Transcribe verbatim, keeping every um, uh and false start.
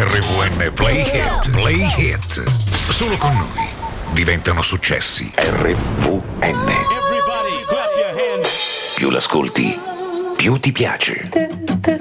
R V N Play Hit, Play Hit. Solo con noi diventano successi. R V N. Everybody clap your hands. Più l'ascolti, più ti piace.